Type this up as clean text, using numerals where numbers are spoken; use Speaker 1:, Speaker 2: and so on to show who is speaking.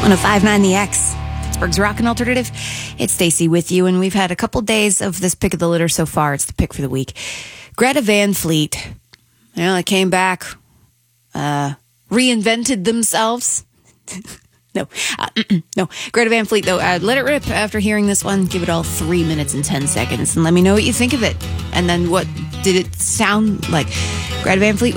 Speaker 1: 105.9 The X. Pittsburgh's Rockin' Alternative. It's Stacey with you, and we've had a couple days of this pick of the litter so far. It's the pick for the week. Greta Van Fleet. They came back, reinvented themselves. No. Greta Van Fleet, though, let it rip after hearing this one. Give it all 3 minutes and 10 seconds, and let me know what you think of it. And then what did it sound like? Greta Van Fleet